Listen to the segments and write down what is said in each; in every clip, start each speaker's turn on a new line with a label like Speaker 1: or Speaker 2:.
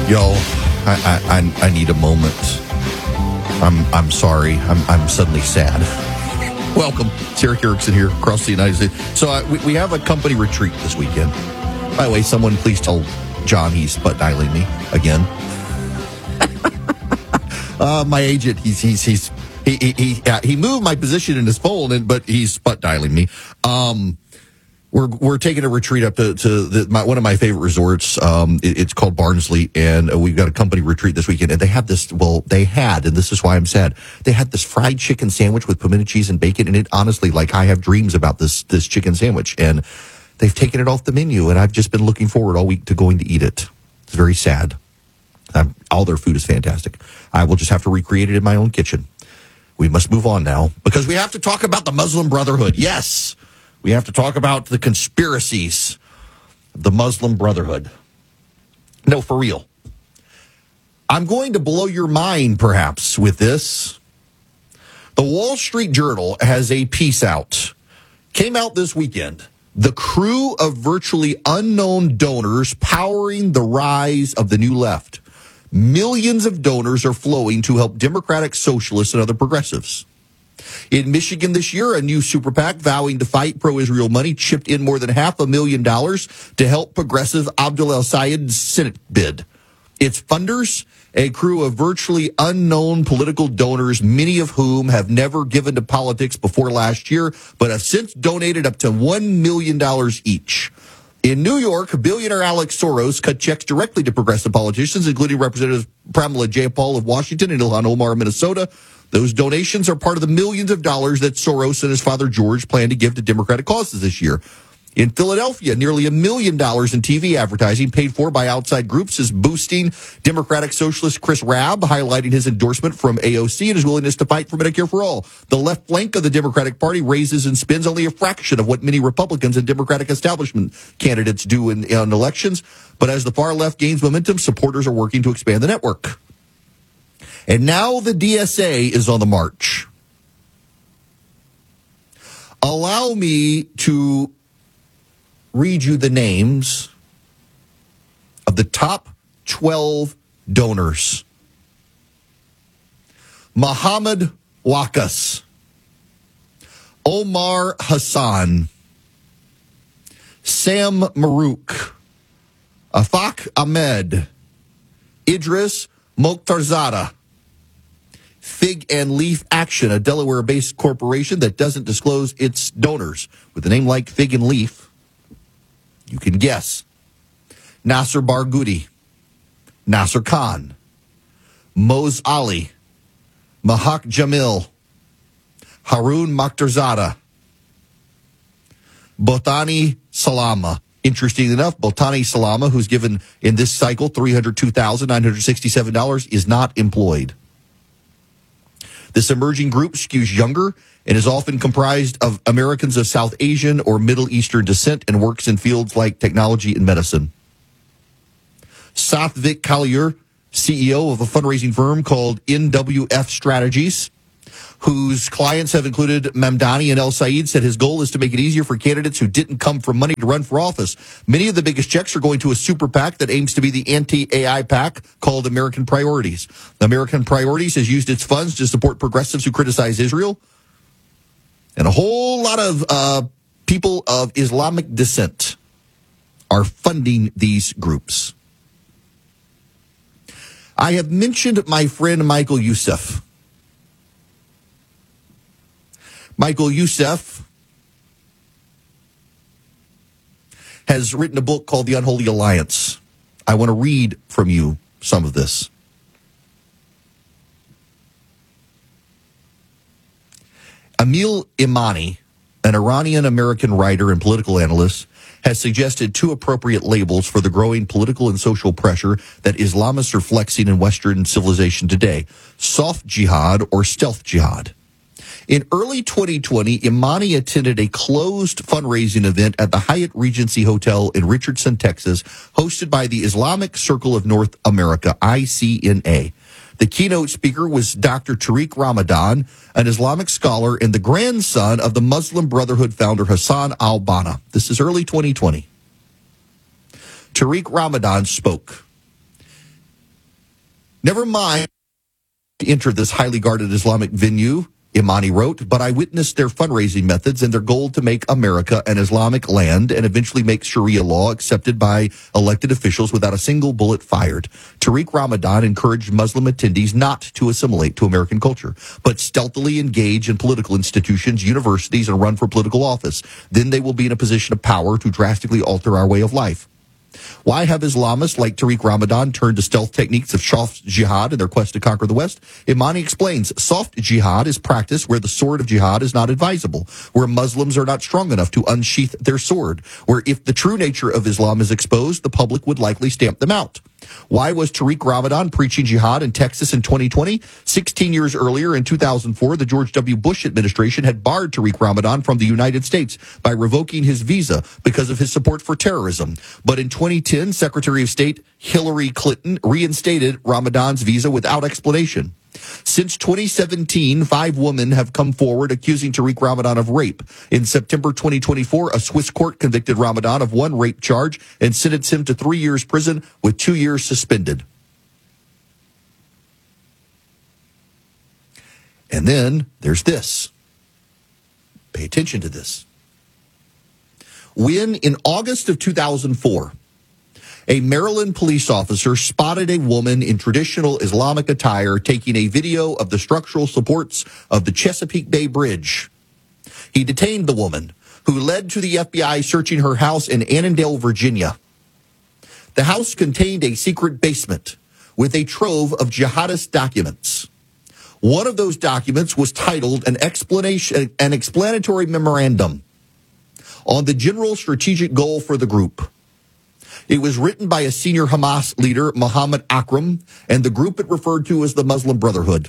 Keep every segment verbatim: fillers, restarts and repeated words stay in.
Speaker 1: Yo, I, I, I, I need a moment. I'm I'm sorry. I'm I'm suddenly sad. Welcome. It's Eric Erickson here across the United States. So uh, we, we have a company retreat this weekend. By the way, someone please tell John he's butt dialing me again. uh, my agent, he's he's he's he he he, uh, he moved my position in his phone, and but he's butt dialing me. Um, we're we're taking a retreat up to to the, my, one of my favorite resorts. Um, it, it's called Barnsley, and uh, we've got a company retreat this weekend. And they have this. Well, they had, and this is why I'm sad. They had this fried chicken sandwich with pimento cheese and bacon, and it honestly, like, I have dreams about this this chicken sandwich, and they've taken it off the menu, and I've just been looking forward all week to going to eat it. It's very sad. Um, all their food is fantastic. I will just have to recreate it in my own kitchen. We must move on now, because we have to talk about the Muslim Brotherhood. Yes, we have to talk about the conspiracies of the Muslim Brotherhood. No, for real. I'm going to blow your mind, perhaps, with this. The Wall Street Journal has a piece out. Came out this weekend. The crew of virtually unknown donors powering the rise of the new left. Millions of donors are flowing to help Democratic Socialists and other progressives. In Michigan this year, a new super PAC vowing to fight pro-Israel money chipped in more than half a million dollars to help progressive Abdul El-Sayed's Senate bid. Its funders, a crew of virtually unknown political donors, many of whom have never given to politics before last year, but have since donated up to one million dollars each. In New York, billionaire Alex Soros cut checks directly to progressive politicians, including Representatives Pramila Jayapal of Washington and Ilhan Omar of Minnesota. Those donations are part of the millions of dollars that Soros and his father George plan to give to Democratic causes this year. In Philadelphia, nearly a million dollars in T V advertising paid for by outside groups is boosting Democratic Socialist Chris Rabb, highlighting his endorsement from A O C and his willingness to fight for Medicare for all. The left flank of the Democratic Party raises and spends only a fraction of what many Republicans and Democratic establishment candidates do in, in elections. But as the far left gains momentum, supporters are working to expand the network. And now the D S A is on the march. Allow me to read you the names of the top twelve donors. Muhammad Wakas, Omar Hassan, Sam Marouk, Afaq Ahmed, Idris Mokhtarzada, Fig and Leaf Action, a Delaware-based corporation that doesn't disclose its donors. With a name like Fig and Leaf, you can guess. Nasser Barghouti, Nasser Khan, Moz Ali, Mahak Jamil, Harun Mokhtarzada, Botani Salama. Interesting enough, Botani Salama, who's given in this cycle three hundred two thousand nine hundred sixty-seven dollars, is not employed. This emerging group skews younger and is often comprised of Americans of South Asian or Middle Eastern descent and works in fields like technology and medicine. Satvik Kalyur, C E O of a fundraising firm called N W F Strategies, whose clients have included Mamdani and El-Sayed, said his goal is to make it easier for candidates who didn't come from money to run for office. Many of the biggest checks are going to a super PAC that aims to be the anti-A I PAC called American Priorities. American Priorities has used its funds to support progressives who criticize Israel. And a whole lot of uh, people of Islamic descent are funding these groups. I have mentioned my friend Michael Youssef. Michael Youssef has written a book called The Unholy Alliance. I want to read from you some of this. Emil Imani, an Iranian-American writer and political analyst, has suggested two appropriate labels for the growing political and social pressure that Islamists are flexing in Western civilization today: soft jihad or stealth jihad. In early twenty twenty, Imani attended a closed fundraising event at the Hyatt Regency Hotel in Richardson, Texas, hosted by the Islamic Circle of North America, I C N A. The keynote speaker was Doctor Tariq Ramadan, an Islamic scholar and the grandson of the Muslim Brotherhood founder Hassan al-Banna. This is early twenty twenty. Tariq Ramadan spoke. Never mind to enter this highly guarded Islamic venue, Imani wrote, but I witnessed their fundraising methods and their goal to make America an Islamic land and eventually make Sharia law accepted by elected officials without a single bullet fired. Tariq Ramadan encouraged Muslim attendees not to assimilate to American culture, but stealthily engage in political institutions, universities, and run for political office. Then they will be in a position of power to drastically alter our way of life. Why have Islamists like Tariq Ramadan turned to stealth techniques of soft jihad in their quest to conquer the West? Imani explains, soft jihad is practice where the sword of jihad is not advisable, where Muslims are not strong enough to unsheath their sword, where if the true nature of Islam is exposed, the public would likely stamp them out. Why was Tariq Ramadan preaching jihad in Texas in twenty twenty? sixteen years earlier, in two thousand four, the George W. Bush administration had barred Tariq Ramadan from the United States by revoking his visa because of his support for terrorism. But in twenty ten, Secretary of State Hillary Clinton reinstated Ramadan's visa without explanation. Since twenty seventeen, five women have come forward accusing Tariq Ramadan of rape. In September twenty twenty-four, a Swiss court convicted Ramadan of one rape charge and sentenced him to three years prison with two years suspended. And then there's this. Pay attention to this. When in August of two thousand four, a Maryland police officer spotted a woman in traditional Islamic attire taking a video of the structural supports of the Chesapeake Bay Bridge. He detained the woman, who led to the F B I searching her house in Annandale, Virginia. The house contained a secret basement with a trove of jihadist documents. One of those documents was titled an explanation, an explanatory memorandum on the general strategic goal for the group. It was written by a senior Hamas leader, Mohammed Akram, and the group it referred to as the Muslim Brotherhood.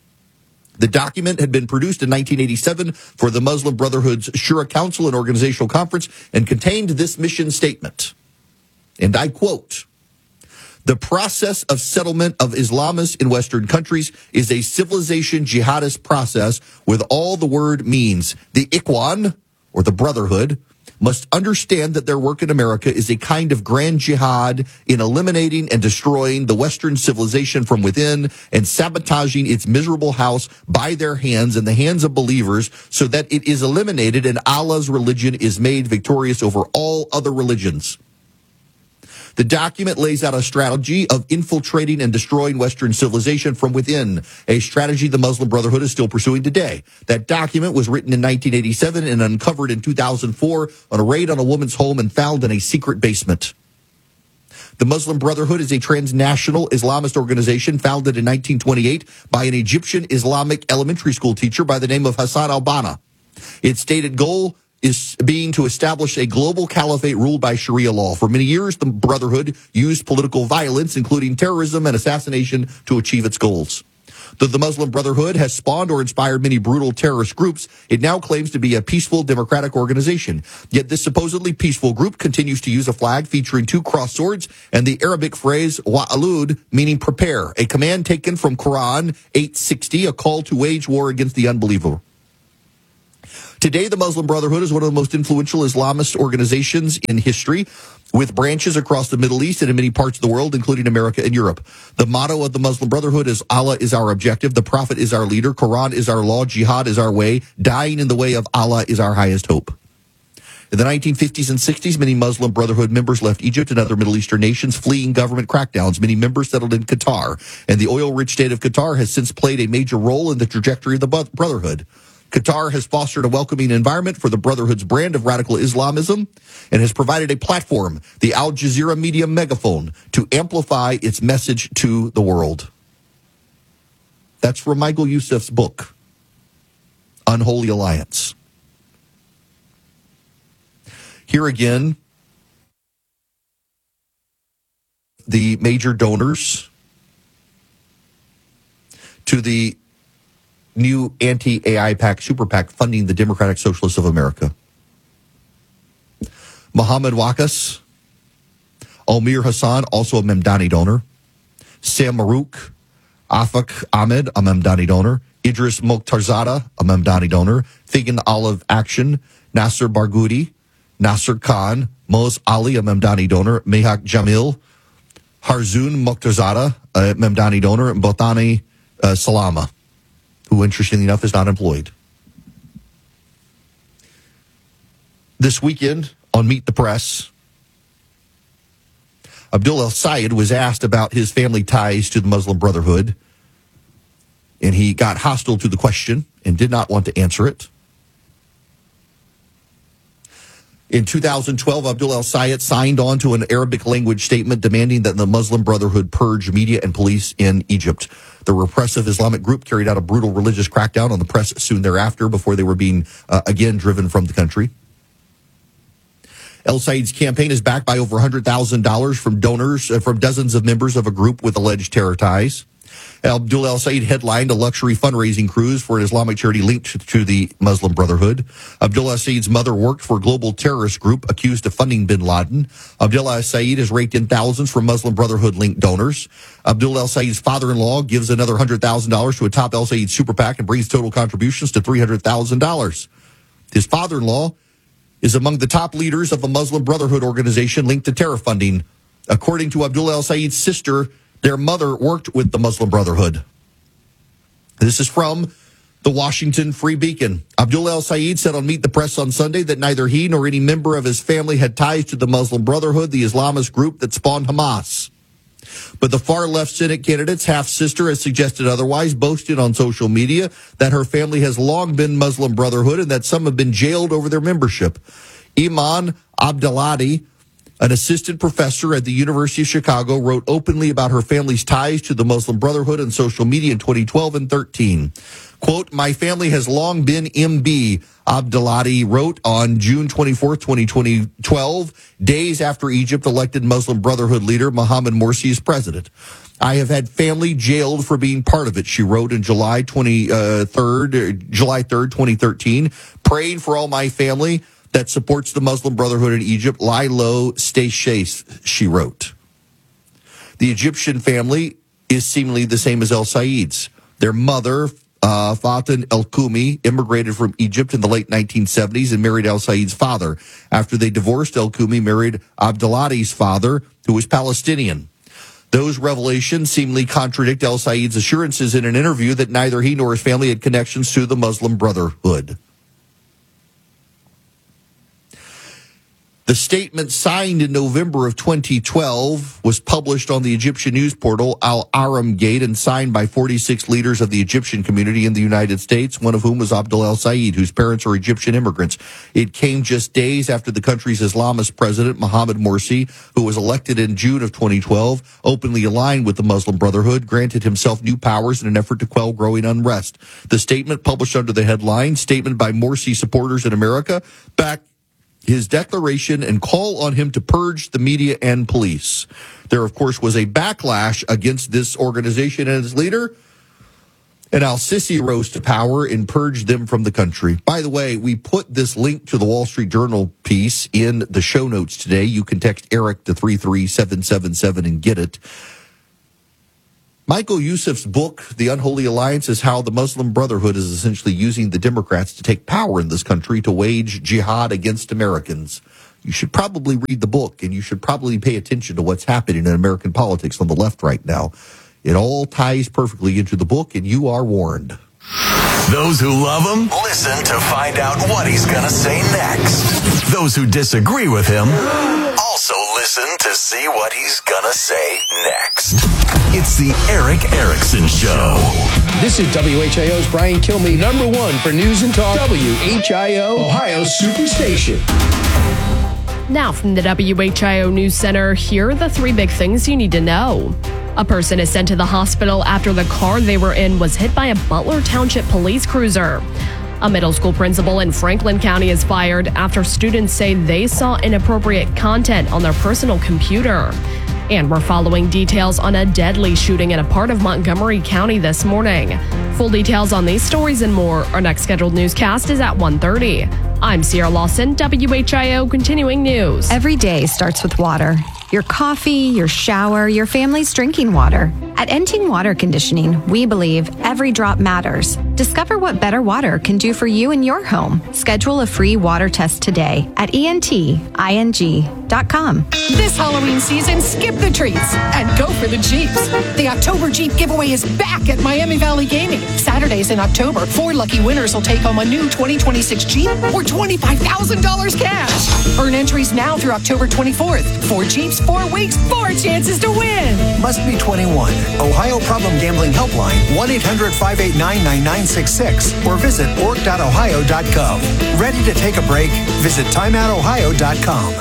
Speaker 1: The document had been produced in nineteen eighty-seven for the Muslim Brotherhood's Shura Council and Organizational Conference and contained this mission statement. And I quote, "The process of settlement of Islamists in Western countries is a civilization jihadist process with all the word means. The Ikhwan, or the Brotherhood, must understand that their work in America is a kind of grand jihad in eliminating and destroying the Western civilization from within and sabotaging its miserable house by their hands and the hands of believers so that it is eliminated and Allah's religion is made victorious over all other religions." The document lays out a strategy of infiltrating and destroying Western civilization from within, a strategy the Muslim Brotherhood is still pursuing today. That document was written in nineteen eighty-seven and uncovered in two thousand four on a raid on a woman's home and found in a secret basement. The Muslim Brotherhood is a transnational Islamist organization founded in nineteen twenty-eight by an Egyptian Islamic elementary school teacher by the name of Hassan al-Banna. Its stated goal is being to establish a global caliphate ruled by Sharia law. For many years, the Brotherhood used political violence, including terrorism and assassination, to achieve its goals. Though the Muslim Brotherhood has spawned or inspired many brutal terrorist groups, it now claims to be a peaceful, democratic organization. Yet this supposedly peaceful group continues to use a flag featuring two crossed swords and the Arabic phrase wa'alud, meaning prepare, a command taken from Quran eight sixty, a call to wage war against the unbeliever. Today, the Muslim Brotherhood is one of the most influential Islamist organizations in history, with branches across the Middle East and in many parts of the world, including America and Europe. The motto of the Muslim Brotherhood is Allah is our objective, the Prophet is our leader, Quran is our law, jihad is our way, dying in the way of Allah is our highest hope. In the nineteen fifties and sixties, many Muslim Brotherhood members left Egypt and other Middle Eastern nations fleeing government crackdowns. Many members settled in Qatar, and the oil-rich state of Qatar has since played a major role in the trajectory of the Brotherhood. Qatar has fostered a welcoming environment for the Brotherhood's brand of radical Islamism and has provided a platform, the Al Jazeera media megaphone, to amplify its message to the world. That's from Michael Youssef's book, Unholy Alliance. Here again, the major donors to the new anti-A I PAC, super PAC, funding the Democratic Socialists of America. Mohammed Wakas, Omir Hassan, also a Memdani donor. Sam Marouk, Afak Ahmed, a Memdani donor. Idris Mokhtarzada, a Memdani donor. Figan Olive Action, Nasser Barghouti, Nasser Khan, Moz Ali, a Memdani donor. Mehak Jamil, Harzoon Mokhtarzada, uh, Memdani donor, and Bothani uh, Salama, who, interestingly enough, is not employed. This weekend on Meet the Press, Abdul El-Sayed was asked about his family ties to the Muslim Brotherhood, and he got hostile to the question and did not want to answer it. In two thousand twelve, Abdul El-Sayed signed on to an Arabic language statement demanding that the Muslim Brotherhood purge media and police in Egypt. The repressive Islamic group carried out a brutal religious crackdown on the press soon thereafter before they were being, uh, again, driven from the country. El-Sayed's campaign is backed by over one hundred thousand dollars from donors, uh, from dozens of members of a group with alleged terror ties. Abdul El-Sayed headlined a luxury fundraising cruise for an Islamic charity linked to the Muslim Brotherhood. Abdul El-Sayed's mother worked for a global terrorist group accused of funding bin Laden. Abdul El-Sayed has raked in thousands from Muslim Brotherhood-linked donors. Abdul El-Sayed's father-in-law gives another one hundred thousand dollars to a top El-Sayed super PAC and brings total contributions to three hundred thousand dollars. His father-in-law is among the top leaders of a Muslim Brotherhood organization linked to terror funding. According to Abdul El-Sayed's sister, their mother worked with the Muslim Brotherhood. This is from the Washington Free Beacon. Abdul El-Sayed said on Meet the Press on Sunday that neither he nor any member of his family had ties to the Muslim Brotherhood, the Islamist group that spawned Hamas. But the far-left Senate candidate's half-sister has suggested otherwise, boasted on social media that her family has long been Muslim Brotherhood and that some have been jailed over their membership. Iman Abdeladi, an assistant professor at the University of Chicago, wrote openly about her family's ties to the Muslim Brotherhood on social media in twenty twelve and thirteen. Quote, "My family has long been M B," Abdeladi wrote on June twenty-fourth, twenty twelve, days after Egypt elected Muslim Brotherhood leader Mohamed Morsi as president. "I have had family jailed for being part of it," she wrote in July twenty-third, July third, twenty thirteen, "praying for all my family that supports the Muslim Brotherhood in Egypt. Lie low, stay safe," she wrote. The Egyptian family is seemingly the same as El-Sayed's. Their mother, uh, Fatin El-Koumi, immigrated from Egypt in the late nineteen seventies and married El-Sayed's father. After they divorced, El-Koumi married Abdeladi's father, who was Palestinian. Those revelations seemingly contradict El-Sayed's assurances in an interview that neither he nor his family had connections to the Muslim Brotherhood. The statement signed in November of twenty twelve was published on the Egyptian news portal Al Aram Gate and signed by forty-six leaders of the Egyptian community in the United States, one of whom was Abdul El-Sayed, whose parents are Egyptian immigrants. It came just days after the country's Islamist president, Mohamed Morsi, who was elected in June of twenty twelve, openly aligned with the Muslim Brotherhood, granted himself new powers in an effort to quell growing unrest. The statement, published under the headline, "Statement by Morsi Supporters in America," backed his declaration and call on him to purge the media and police. There, of course, was a backlash against this organization and its leader, and al-Sisi rose to power and purged them from the country. By the way, we put this link to the Wall Street Journal piece in the show notes today. You can text Eric to three three seven seven seven and get it. Michael Youssef's book, The Unholy Alliance, is how the Muslim Brotherhood is essentially using the Democrats to take power in this country to wage jihad against Americans. You should probably read the book, and you should probably pay attention to what's happening in American politics on the left right now. It all ties perfectly into the book, and you are warned.
Speaker 2: Those who love him, listen to find out what he's going to say next. Those who disagree with him, also listen to see what he's going to say next. It's the Eric Erickson Show.
Speaker 3: This is W H I O's Brian Kilmeade, number one for news and talk. W H I O, Ohio's Superstation.
Speaker 4: Now from the W H I O News Center, here are the three big things you need to know. A person is sent to the hospital after the car they were in was hit by a Butler Township police cruiser. A middle school principal in Franklin County is fired after students say they saw inappropriate content on their personal computer. And we're following details on a deadly shooting in a part of Montgomery County this morning. Full details on these stories and more. Our next scheduled newscast is at one thirty. I'm Sierra Lawson, W H I O Continuing News.
Speaker 5: Every day starts with water. Your coffee, your shower, your family's drinking water. At Enting Water Conditioning, we believe every drop matters. Discover what better water can do for you and your home. Schedule a free water test today at E N T I N G dot com.
Speaker 6: This Halloween season, skip the treats and go for the Jeeps. The October Jeep giveaway is back at Miami Valley Gaming. Saturdays in October, four lucky winners will take home a new twenty twenty-six Jeep or twenty-five thousand dollars cash. Earn entries now through October twenty-fourth. Four Jeeps, four weeks, four chances to win.
Speaker 7: Must be twenty-one. Ohio Problem Gambling Helpline, one eight hundred five eight nine nine nine six six, or visit org dot ohio dot gov. Ready to take a break? Visit time out ohio dot com.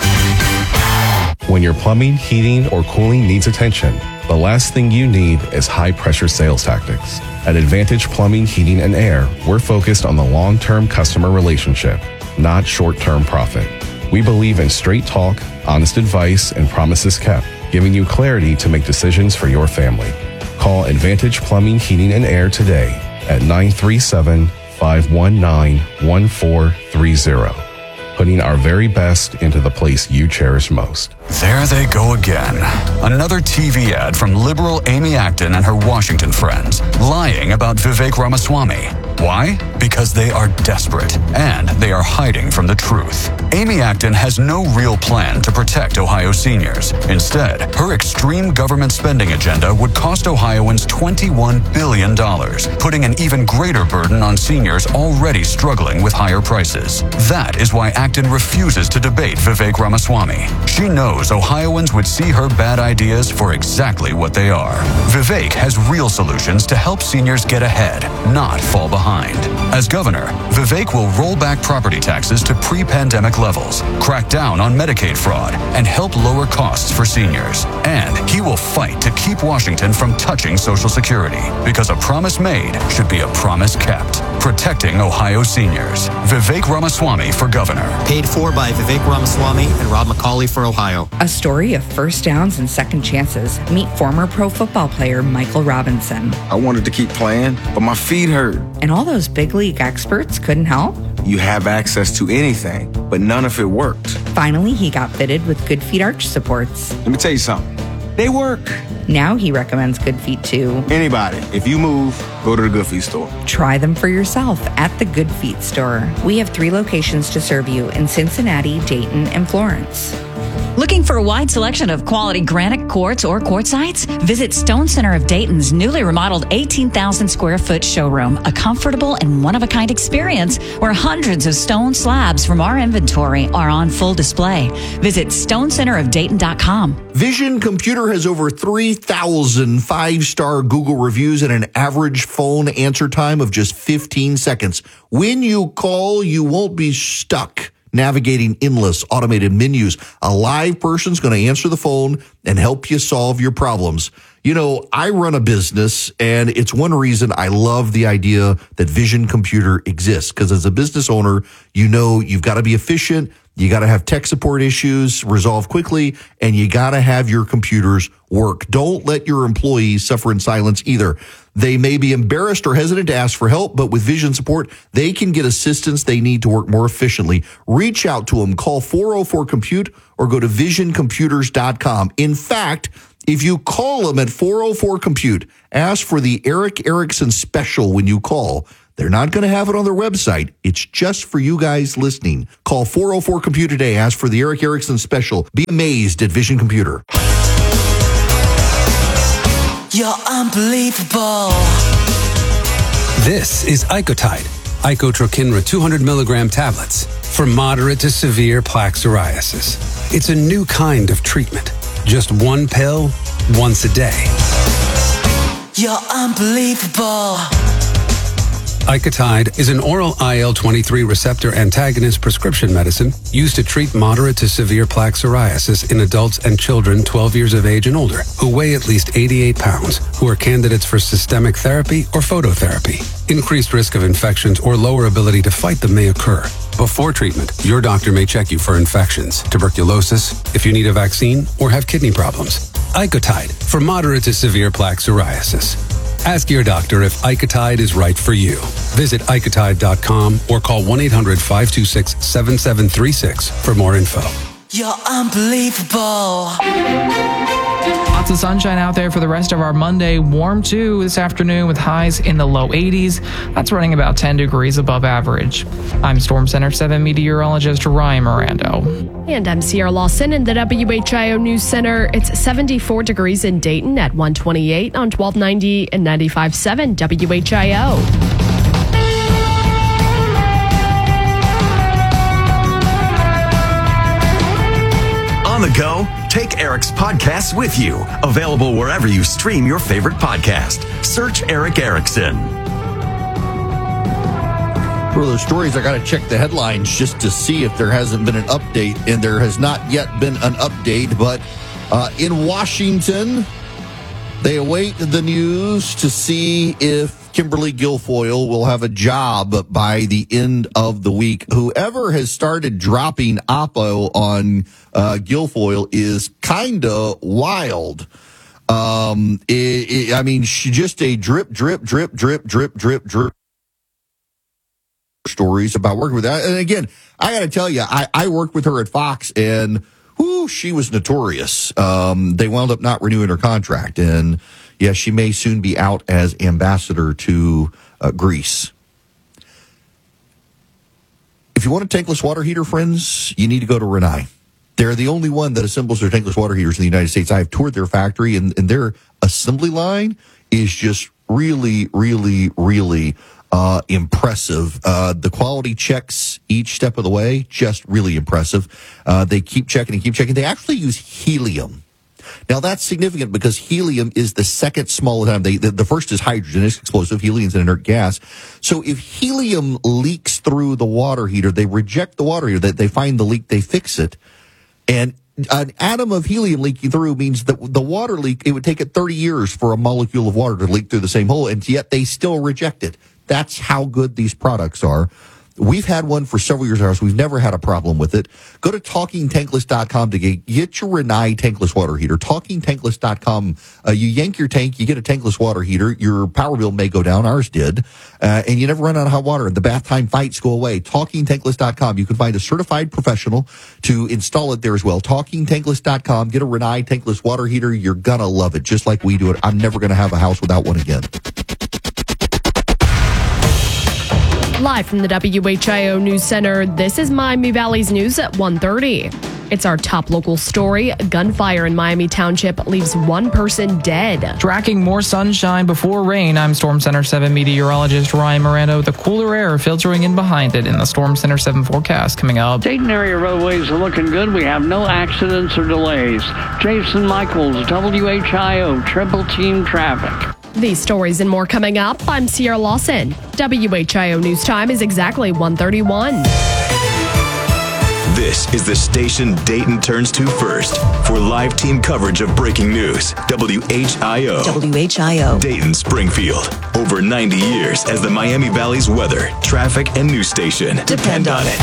Speaker 8: When your plumbing, heating, or cooling needs attention, the last thing you need is high-pressure sales tactics. At Advantage Plumbing, Heating, and Air, we're focused on the long-term customer relationship, not short-term profit. We believe in straight talk, honest advice, and promises kept, giving you clarity to make decisions for your family. Call Advantage Plumbing, Heating, and Air today at nine three seven, five one nine, one four three zero. Putting our very best into the place you cherish most.
Speaker 2: There they go again. Another T V ad from liberal Amy Acton and her Washington friends, lying about Vivek Ramaswamy. Why? Because they are desperate, and they are hiding from the truth. Amy Acton has no real plan to protect Ohio seniors. Instead, her extreme government spending agenda would cost Ohioans twenty-one billion dollars, putting an even greater burden on seniors already struggling with higher prices. That is why Acton refuses to debate Vivek Ramaswamy. She knows Ohioans would see her bad ideas for exactly what they are. Vivek has real solutions to help seniors get ahead, not fall behind. As governor, Vivek will roll back property taxes to pre-pandemic levels, crack down on Medicaid fraud, and help lower costs for seniors. And he will fight to keep Washington from touching Social Security, because a promise made should be a promise kept. Protecting Ohio seniors. Vivek Ramaswamy for governor.
Speaker 9: Paid for by Vivek Ramaswamy and Rob McCauley for Ohio.
Speaker 10: A story of first downs and second chances. Meet former pro football player Michael Robinson.
Speaker 11: I wanted to keep playing, but my feet hurt.
Speaker 10: And all those big league experts couldn't help?
Speaker 11: You have access to anything, but none of it worked.
Speaker 10: Finally, he got fitted with Good Feet arch supports.
Speaker 11: Let me tell you something. They work.
Speaker 10: Now he recommends Good Feet to
Speaker 11: anybody. If you move, go to the Good Feet store.
Speaker 10: Try them for yourself at the Good Feet store. We have three locations to serve you in Cincinnati, Dayton, and Florence.
Speaker 12: Looking for a wide selection of quality granite quartz or quartzites? Visit Stone Center of Dayton's newly remodeled eighteen thousand square foot showroom, a comfortable and one-of-a-kind experience where hundreds of stone slabs from our inventory are on full display. Visit stone center of dayton dot com.
Speaker 1: Vision Computer has over three thousand five-star Google reviews and an average phone answer time of just fifteen seconds. When you call, you won't be stuck navigating endless automated menus. A live person's going to answer the phone and help you solve your problems. You know, I run a business, and it's one reason I love the idea that Vision Computer exists, because as a business owner, you know you've got to be efficient, you got to have tech support issues resolved quickly, and you got to have your computers work. Don't let your employees suffer in silence either. They may be embarrassed or hesitant to ask for help, but with Vision support, they can get assistance they need to work more efficiently. Reach out to them. Call four oh four compute or go to vision computers dot com. In fact, if you call them at four oh four compute, ask for the Eric Erickson special when you call. They're not going to have it on their website. It's just for you guys listening. Call four oh four compute today. Ask for the Eric Erickson special. Be amazed at Vision Computer.
Speaker 13: You're unbelievable.
Speaker 14: This is Icotide, Icotrokinra two hundred milligram tablets for moderate to severe plaque psoriasis. It's a new kind of treatment. Just one pill, once a day.
Speaker 13: You're unbelievable.
Speaker 14: Icotide is an oral I L twenty-three receptor antagonist prescription medicine used to treat moderate to severe plaque psoriasis in adults and children twelve years of age and older who weigh at least eighty-eight pounds, who are candidates for systemic therapy or phototherapy. Increased risk of infections or lower ability to fight them may occur. Before treatment, your doctor may check you for infections, tuberculosis, if you need a vaccine, or have kidney problems. Icotide for moderate to severe plaque psoriasis. Ask your doctor if Icotide is right for you. Visit icotide dot com or call one eight hundred five two six seven seven three six for more info.
Speaker 13: You're unbelievable.
Speaker 15: Lots of sunshine out there for the rest of our Monday. Warm too this afternoon with highs in the low eighties. That's running about ten degrees above average. I'm Storm Center seven meteorologist Ryan Mirando.
Speaker 4: And I'm Sierra Lawson in the W H I O News Center. It's seventy-four degrees in Dayton at one twenty-eight on twelve ninety and ninety-five point seven W H I O.
Speaker 2: On the go, take Eric's podcasts with you. Available wherever you stream your favorite podcast. Search Eric Erickson.
Speaker 1: For those stories, I got to check the headlines just to see if there hasn't been an update, and there has not yet been an update. But uh, in Washington, they await the news to see if Kimberly Guilfoyle will have a job by the end of the week. Whoever has started dropping Oppo on uh, Guilfoyle is kind of wild. Um, it, it, I mean, she just a drip, drip, drip, drip, drip, drip, drip stories about working with that. And again, I got to tell you, I, I worked with her at Fox, and whoo, she was notorious. Um, they wound up not renewing her contract, and yeah, she may soon be out as ambassador to uh, Greece. If you want a tankless water heater, friends, you need to go to Rinnai. They're the only one that assembles their tankless water heaters in the United States. I have toured their factory, and, and their assembly line is just really, really, really uh, impressive. Uh, the quality checks each step of the way, just really impressive. Uh, they keep checking and keep checking. They actually use helium. Now, that's significant because helium is the second smallest atom. They, the, the first is hydrogen. It's explosive. Helium is an inert gas. So if helium leaks through the water heater, they reject the water heater. They, they find the leak, they fix it. And an atom of helium leaking through means that the water leak, it would take it thirty years for a molecule of water to leak through the same hole, and yet they still reject it. That's how good these products are. We've had one for several years ours. We've never had a problem with it. Go to talking tankless dot com to get, get your Rinnai tankless water heater. talking tankless dot com. Uh, you yank your tank, you get a tankless water heater. Your power bill may go down. Ours did. Uh, and you never run out of hot water. The bath time fights go away. talking tankless dot com. You can find a certified professional to install it there as well. talking tankless dot com. Get a Rinnai tankless water heater. You're going to love it, just like we do it. I'm never going to have a house without one again.
Speaker 4: Live from the W H I O News Center, this is Miami Valley's News at one thirty. It's our top local story. Gunfire in Miami Township leaves one person dead.
Speaker 15: Tracking more sunshine before rain, I'm Storm Center seven meteorologist Ryan Mirando. The cooler air filtering in behind it in the Storm Center seven forecast coming up.
Speaker 16: Dayton area roadways are looking good. We have no accidents or delays. Jason Michaels, W H I O, Triple Team Traffic.
Speaker 4: These stories and more coming up. I'm Sierra Lawson. W H I O News Time is exactly one thirty-one.
Speaker 2: This is the station Dayton turns to first for live team coverage of breaking news. W H I O.
Speaker 17: W H I O.
Speaker 2: Dayton Springfield. Over ninety years as the Miami Valley's weather, traffic, and news station. Depend, Depend on it.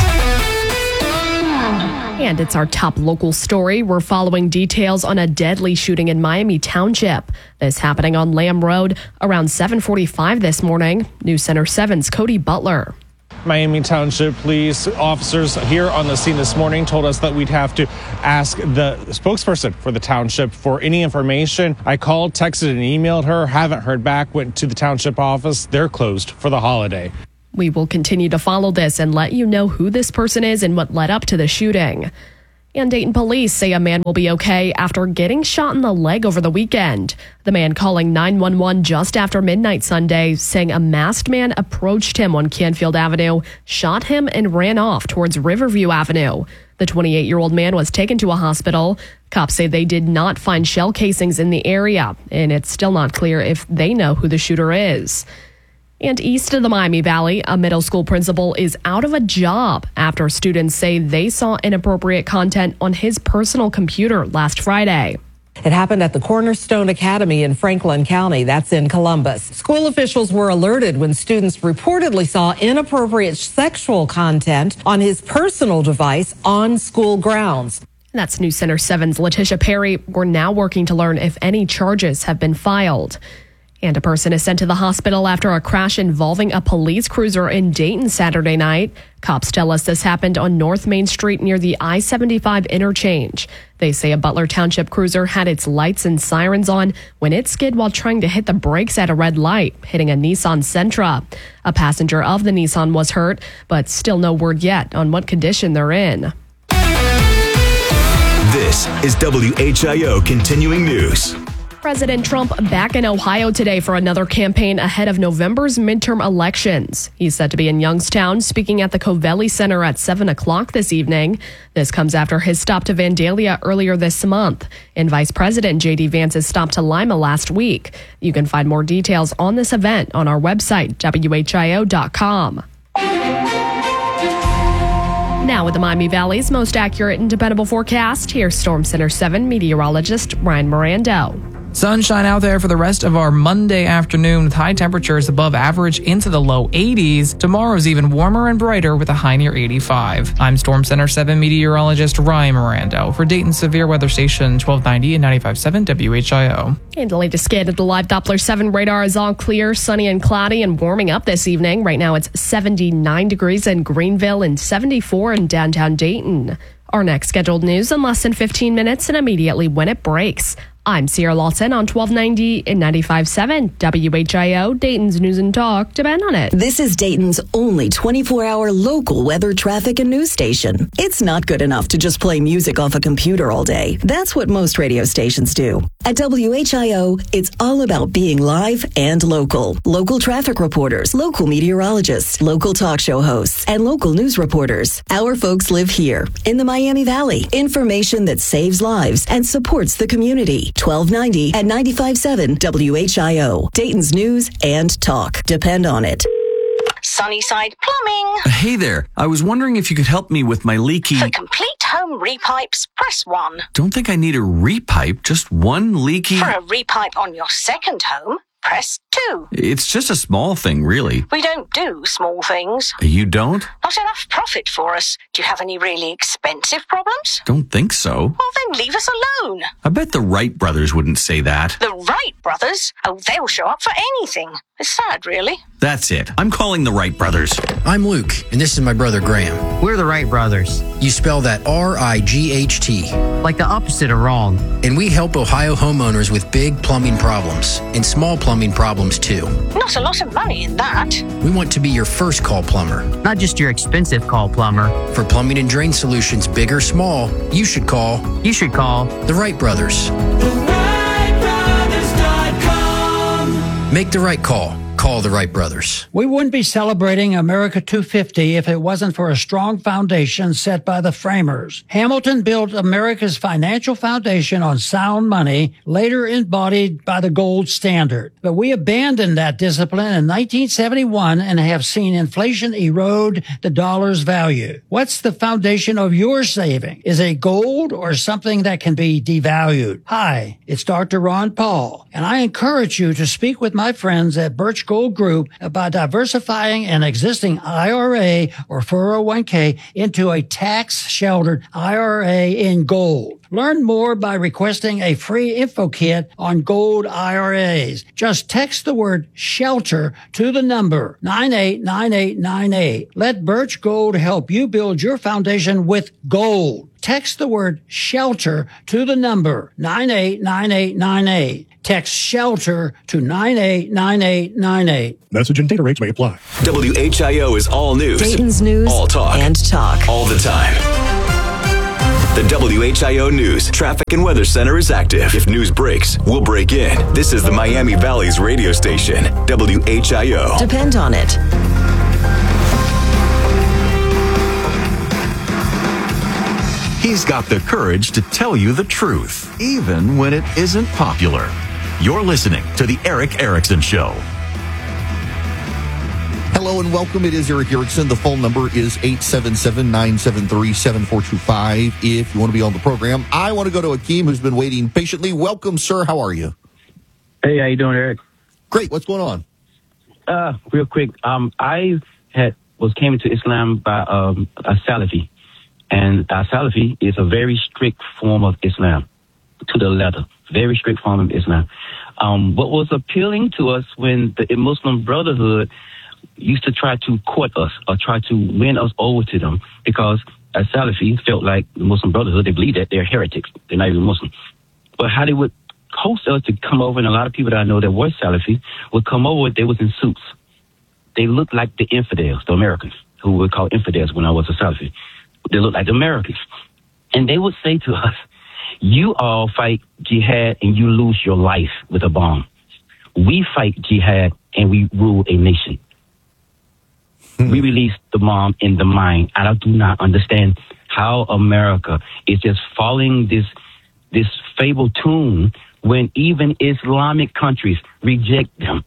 Speaker 4: And it's our top local story. We're following details on a deadly shooting in Miami Township. This happening on Lamb Road around seven forty-five this morning. News Center seven's Cody Butler.
Speaker 18: Miami Township police officers here on the scene this morning told us that we'd have to ask the spokesperson for the township for any information. I called, texted, and emailed her. Haven't heard back. Went to the township office. They're closed for the holiday.
Speaker 4: We will continue to follow this and let you know who this person is and what led up to the shooting. And Dayton police say a man will be okay after getting shot in the leg over the weekend. The man calling nine one one just after midnight Sunday, saying a masked man approached him on Canfield Avenue, shot him, and ran off towards Riverview Avenue. The twenty-eight-year-old man was taken to a hospital. Cops say they did not find shell casings in the area, and it's still not clear if they know who the shooter is. And east of the Miami Valley, a middle school principal is out of a job after students say they saw inappropriate content on his personal computer last Friday.
Speaker 19: It happened at the Cornerstone Academy in Franklin County. That's in Columbus. School officials were alerted when students reportedly saw inappropriate sexual content on his personal device on school grounds.
Speaker 4: That's News Center seven's Letitia Perry. We're now working to learn if any charges have been filed. And a person is sent to the hospital after a crash involving a police cruiser in Dayton Saturday night. Cops tell us this happened on North Main Street near the I seventy-five interchange. They say a Butler Township cruiser had its lights and sirens on when it skid while trying to hit the brakes at a red light, hitting a Nissan Sentra. A passenger of the Nissan was hurt, but still no word yet on what condition they're in.
Speaker 2: This is W H I O Continuing News.
Speaker 4: President Trump back in Ohio today for another campaign ahead of November's midterm elections. He's set to be in Youngstown, speaking at the Covelli Center at seven o'clock this evening. This comes after his stop to Vandalia earlier this month, and Vice President J D Vance's stop to Lima last week. You can find more details on this event on our website, W H I O dot com. Now with the Miami Valley's most accurate and dependable forecast, here's Storm Center seven meteorologist Ryan Mirando.
Speaker 15: Sunshine out there for the rest of our Monday afternoon with high temperatures above average into the low eighties. Tomorrow's even warmer and brighter with a high near eighty-five. I'm Storm Center seven meteorologist Ryan Mirando for Dayton's Severe Weather Station twelve ninety and ninety-five point seven W H I O.
Speaker 4: And the latest scan of the live Doppler seven radar is all clear, sunny and cloudy and warming up this evening. Right now it's seventy-nine degrees in Greenville and seventy-four in downtown Dayton. Our next scheduled news in less than fifteen minutes and immediately when it breaks. I'm Sierra Lawson on twelve ninety and ninety-five point seven W H I O, Dayton's News and Talk. Depend on it.
Speaker 17: This is Dayton's only twenty-four hour local weather, traffic, and news station. It's not good enough to just play music off a computer all day. That's what most radio stations do. At W H I O, it's all about being live and local. Local traffic reporters, local meteorologists, local talk show hosts, and local news reporters. Our folks live here in the Miami Valley. Information that saves lives and supports the community. twelve ninety and ninety-five point seven W H I O, Dayton's News and Talk. Depend on it.
Speaker 20: Sunnyside Plumbing.
Speaker 21: Hey there. I was wondering if you could help me with my leaky...
Speaker 20: For complete home repipes, press one.
Speaker 21: Don't think I need a repipe, just one leaky...
Speaker 20: For a repipe on your second home, press two.
Speaker 21: It's just a small thing, really.
Speaker 20: We don't do small things.
Speaker 21: You don't?
Speaker 20: Not enough profit for us. Do you have any really expensive problems?
Speaker 21: Don't think so.
Speaker 20: Well, then leave us alone.
Speaker 21: I bet the Wright brothers wouldn't say that.
Speaker 20: The Wright brothers? Oh, they'll show up for anything. It's sad, really.
Speaker 21: That's it. I'm calling the Wright brothers.
Speaker 22: I'm Luke, and this is my brother Graham.
Speaker 23: We're the Wright brothers.
Speaker 22: You spell that R I G H T.
Speaker 23: Like the opposite of wrong.
Speaker 22: And we help Ohio homeowners with big plumbing problems and small plumbing problems too.
Speaker 20: Not a lot of money in that.
Speaker 22: We want to be your first call plumber.
Speaker 23: Not just your expensive call plumber.
Speaker 22: For plumbing and drain solutions, big or small, you should call.
Speaker 23: You should call
Speaker 22: the Wright brothers.
Speaker 13: the wright brothers dot com.
Speaker 22: Make the right call. Call the Wright brothers.
Speaker 24: We wouldn't be celebrating America two fifty if it wasn't for a strong foundation set by the framers. Hamilton built America's financial foundation on sound money, later embodied by the gold standard. But we abandoned that discipline in nineteen seventy-one and have seen inflation erode the dollar's value. What's the foundation of your saving? Is it gold or something that can be devalued? Hi, it's Doctor Ron Paul, and I encourage you to speak with my friends at Birch Gold Group about diversifying an existing I R A or four oh one k into a tax-sheltered I R A in gold. Learn more by requesting a free info kit on gold I R As. Just text the word shelter to the number nine eight nine eight nine eight. Let Birch Gold help you build your foundation with gold. Text the word shelter to the number nine eight nine eight nine eight. Text shelter to nine eight nine eight nine eight.
Speaker 25: Message and data rates may apply.
Speaker 2: W H I O is all news.
Speaker 17: Dayton's News
Speaker 2: all talk.
Speaker 17: and Talk.
Speaker 2: All the time. The W H I O News Traffic and Weather Center is active. If news breaks, we'll break in. This is the Miami Valley's radio station, W H I O.
Speaker 17: Depend on it.
Speaker 2: He's got the courage to tell you the truth, even when it isn't popular. You're listening to The Erick Erickson Show.
Speaker 1: Hello and welcome. It is Erick Erickson. The phone number is eight seven seven, nine seven three, seven four two five if you want to be on the program. I want to go to Akeem, who's been waiting patiently. Welcome, sir. How are you?
Speaker 26: Hey, how you doing, Eric?
Speaker 1: Great. What's going on?
Speaker 26: Uh, real quick, um, I had was came into Islam by um, a Salafi. And a Salafi is a very strict form of Islam, to the letter. Very strict form of Islam. Um, what was appealing to us when the Muslim Brotherhood used to try to court us or try to win us over to them, because as Salafis felt like the Muslim Brotherhood, they believe that they're heretics. They're not even Muslim. But how they would host us to come over, and a lot of people that I know that were Salafis would come over, they was in suits. They looked like the infidels, the Americans, who we call infidels when I was a Salafi. They looked like the Americans. And they would say to us, you all fight jihad and you lose your life with a bomb. We fight jihad and we rule a nation. Hmm. We release the bomb in the mind. I do not understand how America is just following this this fable tune when even Islamic countries reject them.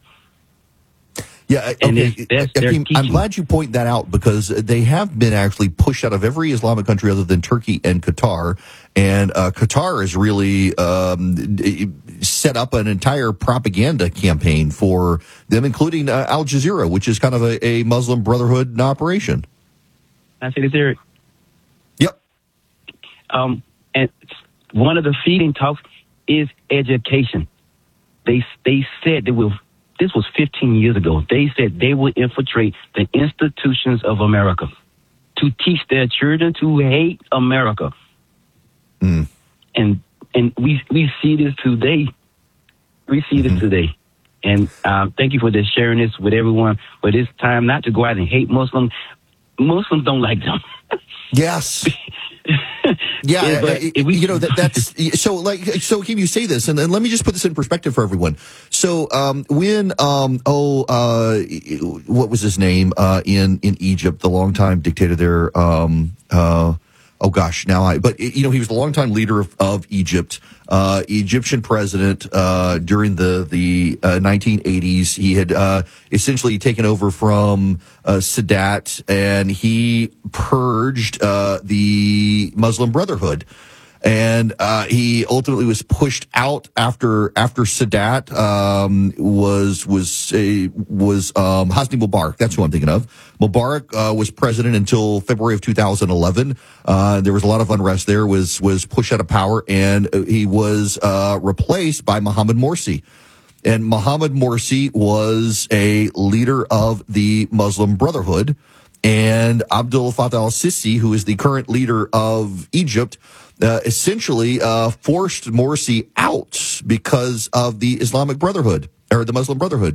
Speaker 1: Yeah, okay. Akeem, I'm glad you point that out, because they have been actually pushed out of every Islamic country other than Turkey and Qatar. And uh, Qatar has really um, set up an entire propaganda campaign for them, including uh, Al Jazeera, which is kind of a, a Muslim Brotherhood operation.
Speaker 26: I say this, Eric.
Speaker 1: Yep.
Speaker 26: Um, and one of the feeding talks is education. They they said they will. This was fifteen years ago. They said they would infiltrate the institutions of America to teach their children to hate America.
Speaker 1: Mm.
Speaker 26: And and we we see this today. We see
Speaker 1: Mm-hmm.
Speaker 26: this today. And uh, thank you for this sharing this with everyone. But it's time not to go out and hate Muslims. Muslims don't like them.
Speaker 1: Yes. Yeah,
Speaker 26: Yeah, but
Speaker 1: uh,
Speaker 26: if we-
Speaker 1: you know that that's so. Like, so Akeem, you say this, and, and let me just put this in perspective for everyone. So, um, when um, oh, uh, what was his name uh, in in Egypt, the longtime dictator there? Um, uh, oh gosh, now I. But you know, he was the longtime leader of, of Egypt, uh, Egyptian president uh, during the the uh, nineteen eighties. He had uh, essentially taken over from uh, Sadat, and he purged uh, the Muslim Brotherhood. And uh, he ultimately was pushed out after after Sadat um, was was a, was um, Hosni Mubarak. That's who I'm thinking of. Mubarak uh, was president until February of two thousand eleven. Uh, there was a lot of unrest there. Was was pushed out of power, and he was uh, replaced by Mohamed Morsi. And Mohamed Morsi was a leader of the Muslim Brotherhood, and Abdel Fattah al-Sisi, who is the current leader of Egypt, Uh, essentially uh, forced Morsi out because of the Islamic Brotherhood, or the Muslim Brotherhood.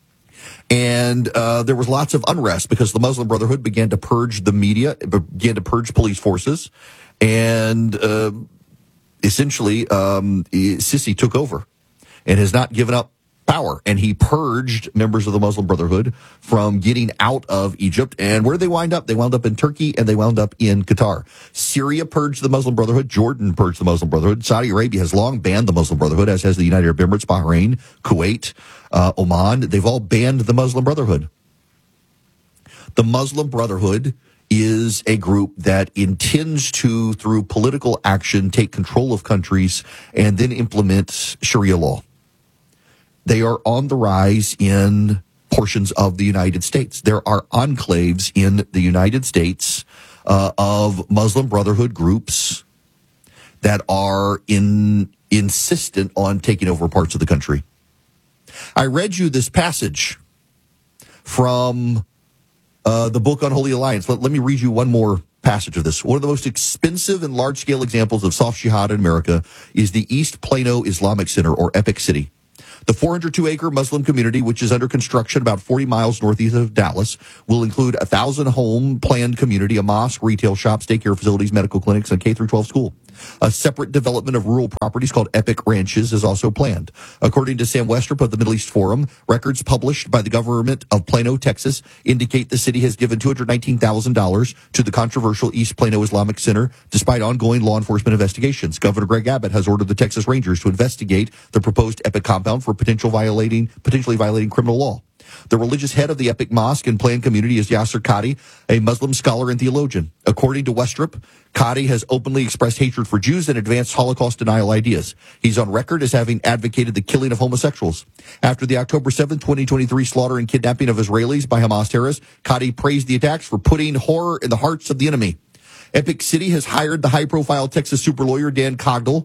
Speaker 1: And uh, there was lots of unrest because the Muslim Brotherhood began to purge the media, began to purge police forces, and uh, essentially um, Sisi took over and has not given up power. And he purged members of the Muslim Brotherhood from getting out of Egypt. And where did they wind up? They wound up in Turkey, and they wound up in Qatar. Syria purged the Muslim Brotherhood. Jordan purged the Muslim Brotherhood. Saudi Arabia has long banned the Muslim Brotherhood, as has the United Arab Emirates, Bahrain, Kuwait, uh, Oman. They've all banned the Muslim Brotherhood. The Muslim Brotherhood is a group that intends to, through political action, take control of countries and then implement Sharia law. They are on the rise in portions of the United States. There are enclaves in the United States uh, of Muslim Brotherhood groups that are in, insistent on taking over parts of the country. I read you this passage from uh, the book Unholy Alliance. Let, let me read you one more passage of this. One of the most expensive and large-scale examples of soft jihad in America is the East Plano Islamic Center, or Epic City. The four hundred two acre Muslim community, which is under construction about forty miles northeast of Dallas, will include a one thousand home planned community, a mosque, retail shops, daycare facilities, medical clinics, and K through twelve school. A separate development of rural properties called Epic Ranches is also planned. According to Sam Westrup of the Middle East Forum, records published by the government of Plano, Texas, indicate the city has given two hundred nineteen thousand dollars to the controversial East Plano Islamic Center, despite ongoing law enforcement investigations. Governor Greg Abbott has ordered the Texas Rangers to investigate the proposed Epic compound for potential violating, potentially violating criminal law. The religious head of the Epic Mosque and planned community is Yasser Qadi, a Muslim scholar and theologian. According to Westrup, Qadi has openly expressed hatred for Jews and advanced Holocaust denial ideas. He's on record as having advocated the killing of homosexuals. After the October seventh, twenty twenty-three slaughter and kidnapping of Israelis by Hamas terrorists, Qadi praised the attacks for putting horror in the hearts of the enemy. Epic City has hired the high-profile Texas super lawyer Dan Cogdell,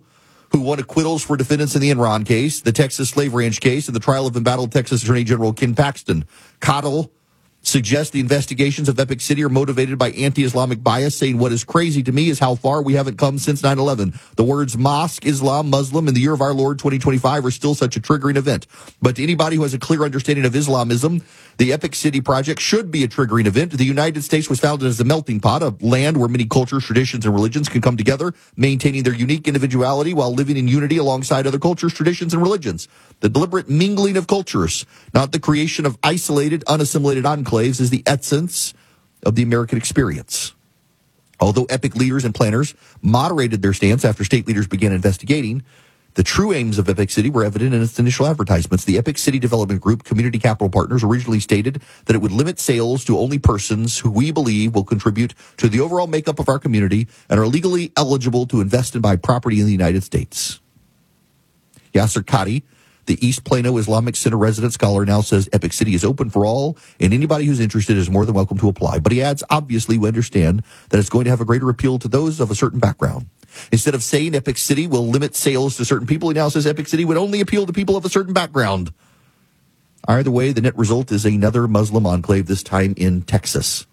Speaker 1: who won acquittals for defendants in the Enron case, the Texas slave ranch case, and the trial of embattled Texas Attorney General Ken Paxton. Cottle suggests the investigations of Epic City are motivated by anti-Islamic bias, saying what is crazy to me is how far we haven't come since nine eleven. The words mosque, Islam, Muslim, and the year of our Lord twenty twenty-five are still such a triggering event. But to anybody who has a clear understanding of Islamism, the Epic City project should be a triggering event. The United States was founded as a melting pot, a land where many cultures, traditions, and religions can come together, maintaining their unique individuality while living in unity alongside other cultures, traditions, and religions. The deliberate mingling of cultures, not the creation of isolated, unassimilated enclaves, is the essence of the American experience. Although Epic leaders and planners moderated their stance after state leaders began investigating, the true aims of Epic City were evident in its initial advertisements. The Epic City Development Group, Community Capital Partners, originally stated that it would limit sales to only persons who we believe will contribute to the overall makeup of our community and are legally eligible to invest and buy property in the United States. Yasser Qadi, the East Plano Islamic Center resident scholar, now says Epic City is open for all, and anybody who's interested is more than welcome to apply. But he adds, obviously, we understand that it's going to have a greater appeal to those of a certain background. Instead of saying Epic City will limit sales to certain people, he now says Epic City would only appeal to people of a certain background. Either way, the net result is another Muslim enclave, this time in Texas.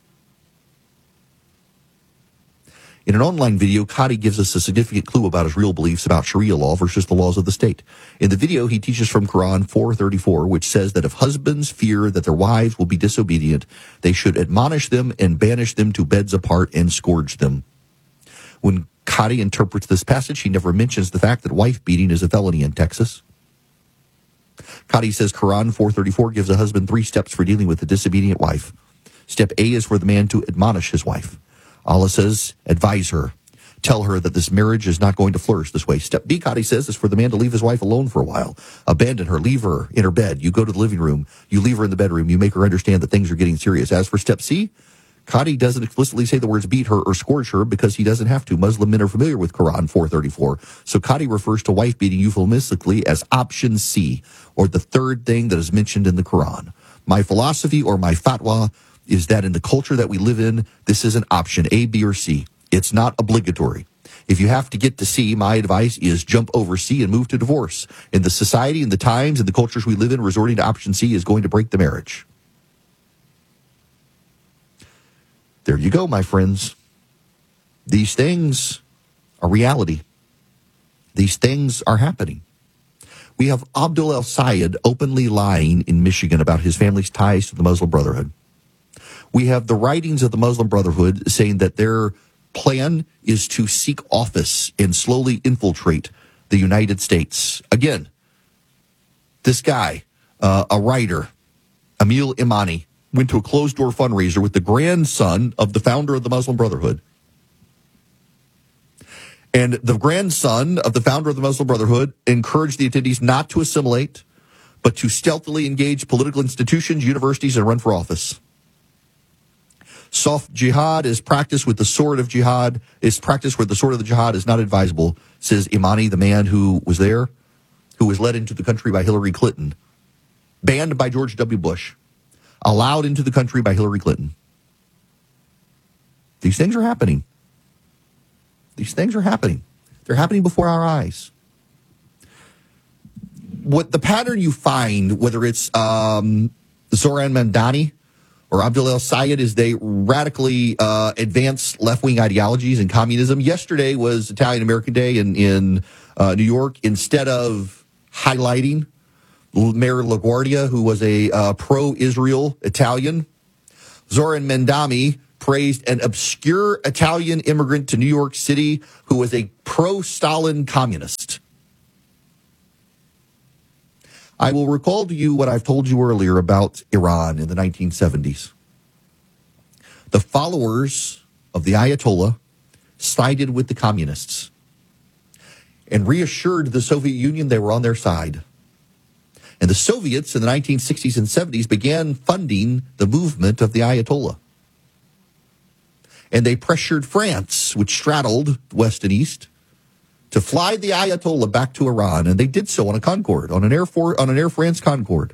Speaker 1: In an online video, Qadi gives us a significant clue about his real beliefs about Sharia law versus the laws of the state. In the video, he teaches from Quran four thirty-four, which says that if husbands fear that their wives will be disobedient, they should admonish them and banish them to beds apart and scourge them. When Qadi interprets this passage, he never mentions the fact that wife beating is a felony in Texas. Qadi says Quran four thirty-four gives a husband three steps for dealing with a disobedient wife. Step A is for the man to admonish his wife. Allah says, advise her. Tell her that this marriage is not going to flourish this way. Step B, Qadi says, is for the man to leave his wife alone for a while. Abandon her, leave her in her bed. You go to the living room, you leave her in the bedroom, you make her understand that things are getting serious. As for step C, Qadi doesn't explicitly say the words beat her or scourge her because he doesn't have to. Muslim men are familiar with Quran four thirty-four. So Qadi refers to wife beating euphemistically as option C, or the third thing that is mentioned in the Quran. My philosophy or my fatwa is that in the culture that we live in, this is an option, A, B, or C. It's not obligatory. If you have to get to C, my advice is jump over C and move to divorce. In the society, in the times, in the cultures we live in, resorting to option C is going to break the marriage. There you go, my friends. These things are reality. These things are happening. We have Abdul El-Sayed openly lying in Michigan about his family's ties to the Muslim Brotherhood. We have the writings of the Muslim Brotherhood saying that their plan is to seek office and slowly infiltrate the United States. Again, this guy, uh, a writer, Emil Imani, went to a closed-door fundraiser with the grandson of the founder of the Muslim Brotherhood. And the grandson of the founder of the Muslim Brotherhood encouraged the attendees not to assimilate, but to stealthily engage political institutions, universities, and run for office. Soft jihad is practiced with the sword of jihad, is practiced where the sword of the jihad is not advisable, says Imani, the man who was there, who was led into the country by Hillary Clinton, banned by George W. Bush, allowed into the country by Hillary Clinton. These things are happening. These things are happening. They're happening before our eyes. What the pattern you find, whether it's um, Zoran Mandani or Abdul El-Sayed, is they radically uh, advance left-wing ideologies and communism. Yesterday was Italian American Day in, in uh, New York. Instead of highlighting Mayor LaGuardia, who was a uh, pro-Israel Italian, Zoran Mandani praised an obscure Italian immigrant to New York City who was a pro-Stalin communist. I will recall to you what I've told you earlier about Iran in the nineteen seventies. The followers of the Ayatollah sided with the communists and reassured the Soviet Union they were on their side. And the Soviets in the nineteen sixties and seventies began funding the movement of the Ayatollah. And they pressured France, which straddled West and East, to fly the Ayatollah back to Iran, and they did so on a Concorde, on an Air For- on an Air France Concorde.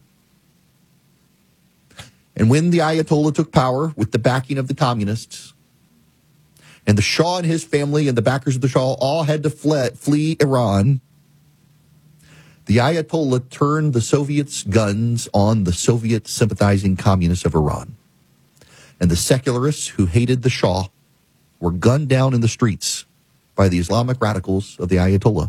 Speaker 1: And when the Ayatollah took power with the backing of the communists, And the Shah and his family and the backers of the Shah all had to flee, flee Iran. The Ayatollah turned the Soviets' guns on the Soviet sympathizing communists of Iran. And the secularists who hated the Shah were gunned down in the streets by the Islamic radicals of the Ayatollah.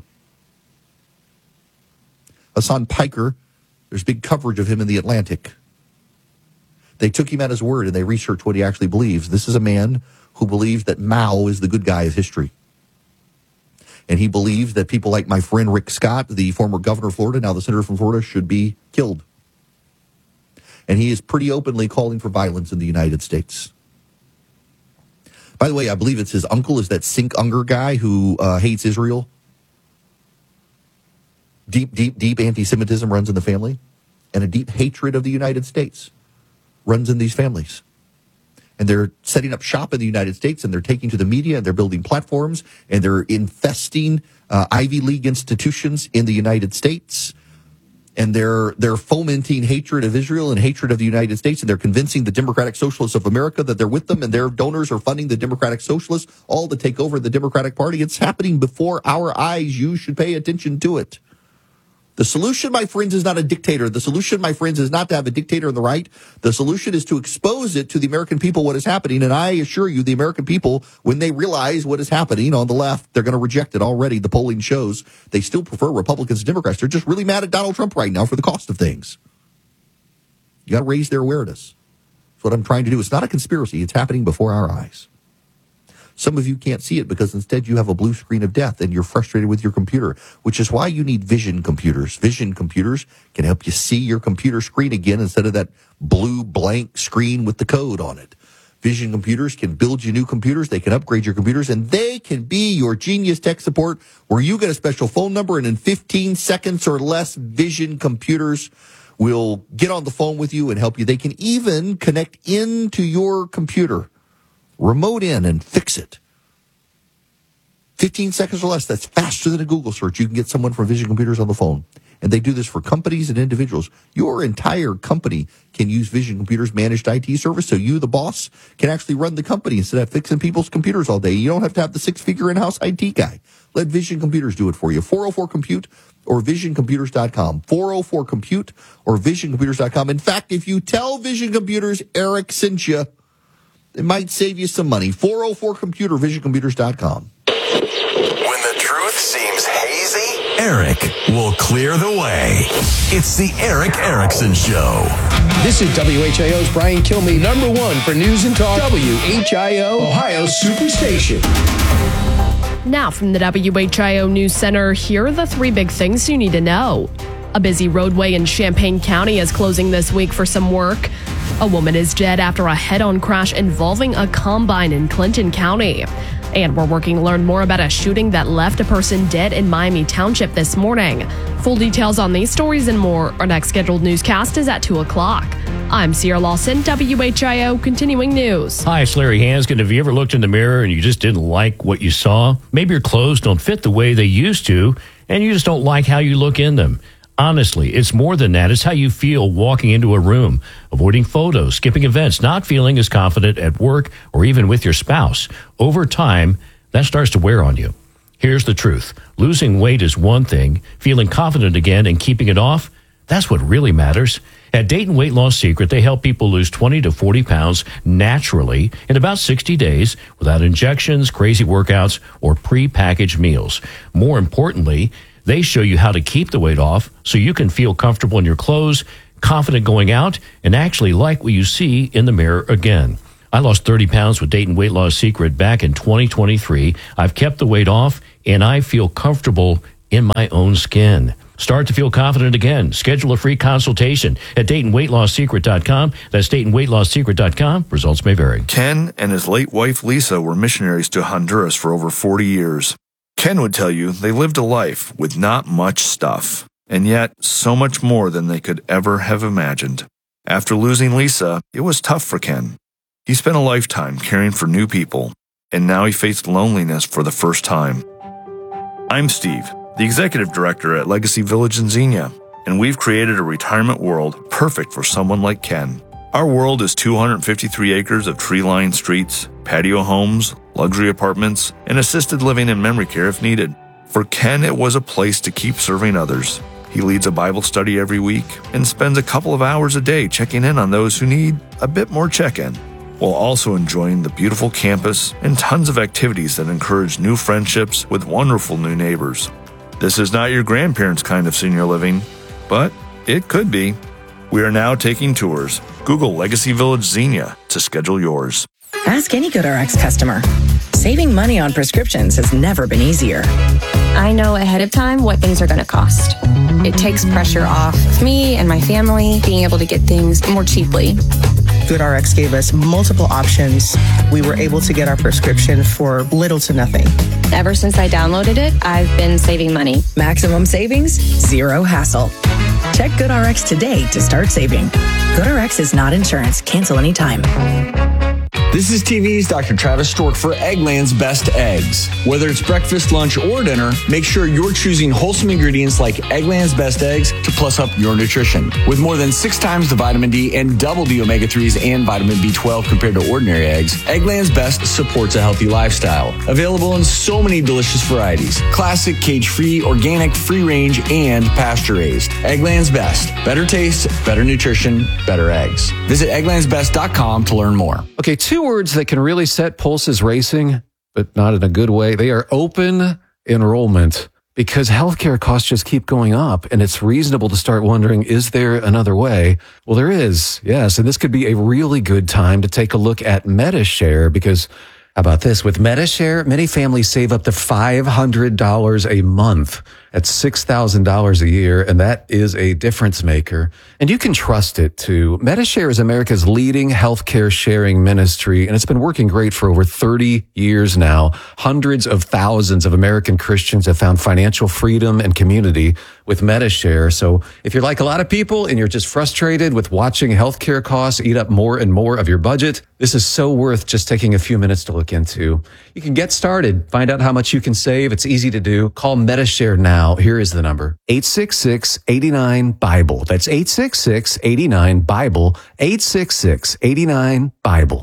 Speaker 1: Hassan Piker, there's big coverage of him in The Atlantic. They took him at his word and they researched what he actually believes. This is a man who believes that Mao is the good guy of history. And he believes that people like my friend Rick Scott, the former governor of Florida, now the senator from Florida, should be killed. And he is pretty openly calling for violence in the United States. By the way, I believe it's his uncle is that Sink Unger guy who uh, hates Israel. Deep, deep, deep anti-Semitism runs in the family. And a deep hatred of the United States runs in these families. And they're setting up shop in the United States, and they're taking to the media, and they're building platforms, and they're infesting uh, Ivy League institutions in the United States. And they're they're fomenting hatred of Israel and hatred of the United States, and they're convincing the Democratic Socialists of America that they're with them, and their donors are funding the Democratic Socialists, all to take over the Democratic Party. It's happening before our eyes. You should pay attention to it. The solution, my friends, is not a dictator. The solution, my friends, is not to have a dictator on the right. The solution is to expose it to the American people what is happening. And I assure you, the American people, when they realize what is happening on the left, they're going to reject it already. The polling shows they still prefer Republicans and Democrats. They're just really mad at Donald Trump right now for the cost of things. You got to raise their awareness. That's what I'm trying to do. It's not a conspiracy. It's happening before our eyes. Some of you can't see it because instead you have a blue screen of death and you're frustrated with your computer, which is why you need vision computers. Vision computers can help you see your computer screen again instead of that blue blank screen with the code on it. Vision computers can build you new computers. They can upgrade your computers, and they can be your genius tech support where you get a special phone number, and in fifteen seconds or less, Vision computers will get on the phone with you and help you. They can even connect into your computer. Remote in and fix it. fifteen seconds or less. That's faster than a Google search. You can get someone from Vision Computers on the phone. And they do this for companies and individuals. Your entire company can use Vision Computers managed I T service, so you, the boss, can actually run the company instead of fixing people's computers all day. You don't have to have the six-figure in-house I T guy. Let Vision Computers do it for you. four oh four compute or vision computers dot com. four oh four compute or vision computers dot com. In fact, if you tell Vision Computers Eric sent you, it might save you some money. four oh four compute or vision computers dot com.
Speaker 2: When the truth seems hazy, Eric will clear the way. It's the Eric Erickson Show.
Speaker 3: This is W H I O's Brian Kilmeade, number one for news and talk. W H I O, Ohio's Superstation.
Speaker 4: Now from the W H I O News Center, here are the three big things you need to know. A busy roadway in Champaign County is closing this week for some work. A woman is dead after a head-on crash involving a combine in Clinton County. And we're working to learn more about a shooting that left a person dead in Miami Township this morning. Full details on these stories and more. Our next scheduled newscast is at two o'clock. I'm Sierra Lawson, W H I O Continuing News.
Speaker 5: Hi, it's Larry Hanskin. Have you ever looked in the mirror and you just didn't like what you saw? Maybe your clothes don't fit the way they used to, and you just don't like how you look in them. Honestly, it's more than that. It's how you feel walking into a room, avoiding photos, skipping events, not feeling as confident at work or even with your spouse. Over time, that starts to wear on you. Here's the truth. Losing weight is one thing. Feeling confident again and keeping it off, that's what really matters. At Dayton Weight Loss Secret, they help people lose twenty to forty pounds naturally in about sixty days without injections, crazy workouts, or pre-packaged meals. More importantly, they show you how to keep the weight off so you can feel comfortable in your clothes, confident going out, and actually like what you see in the mirror again. I lost thirty pounds with Dayton Weight Loss Secret back in twenty twenty-three. I've kept the weight off, and I feel comfortable in my own skin. Start to feel confident again. Schedule a free consultation at Dayton Weight Loss Secret dot com. That's Dayton Weight Loss Secret dot com. Results may vary.
Speaker 6: Ken and his late wife Lisa were missionaries to Honduras for over forty years. Ken would tell you they lived a life with not much stuff, and yet so much more than they could ever have imagined. After losing Lisa, it was tough for Ken. He spent a lifetime caring for new people, and now he faced loneliness for the first time. I'm Steve, the executive director at Legacy Village in Xenia, and we've created a retirement world perfect for someone like Ken. Our world is two hundred fifty-three acres of tree-lined streets, patio homes, luxury apartments, and assisted living and memory care if needed. For Ken, it was a place to keep serving others. He leads a Bible study every week and spends a couple of hours a day checking in on those who need a bit more check-in, while also enjoying the beautiful campus and tons of activities that encourage new friendships with wonderful new neighbors. This is not your grandparents' kind of senior living, but it could be. We are now taking tours. Google Legacy Village Xenia to schedule yours.
Speaker 7: Ask any GoodRx customer. Saving money on prescriptions has never been easier.
Speaker 8: I know ahead of time what things are going to cost. It takes pressure off me and my family being able to get things more cheaply.
Speaker 9: GoodRx gave us multiple options. We were able to get our prescription for little to nothing.
Speaker 8: Ever since I downloaded it, I've been saving money.
Speaker 7: Maximum savings, zero hassle. Check GoodRx today to start saving. GoodRx is not insurance. Cancel anytime.
Speaker 10: This is T V's Doctor Travis Stork for Eggland's Best Eggs. Whether it's breakfast, lunch, or dinner, make sure you're choosing wholesome ingredients like Eggland's Best Eggs to plus up your nutrition. With more than six times the vitamin D and double the omega threes and vitamin B twelve compared to ordinary eggs, Eggland's Best supports a healthy lifestyle. Available in so many delicious varieties. Classic, cage-free, organic, free-range, and pasture-raised. Eggland's Best. Better taste, better nutrition, better eggs. Visit egglands best dot com to learn more.
Speaker 14: Okay, two words that can really set pulses racing, but not in a good way. They are open enrollment, because healthcare costs just keep going up, and it's reasonable to start wondering, is there another way? Well, there is, yes, and this could be a really good time to take a look at MediShare, because how about this? With MediShare, many families save up to five hundred dollars a month. That's six thousand dollars a year, and that is a difference maker. And you can trust it, too. MediShare is America's leading healthcare sharing ministry, and it's been working great for over thirty years now. Hundreds of thousands of American Christians have found financial freedom and community with MediShare. So if you're like a lot of people and you're just frustrated with watching healthcare costs eat up more and more of your budget, this is so worth just taking a few minutes to look into. You can get started, find out how much you can save. It's easy to do. Call MediShare now. Here is the number, eight six six, eight nine, Bible. That's eight six six, eight nine, Bible, eight six six, eight nine, Bible.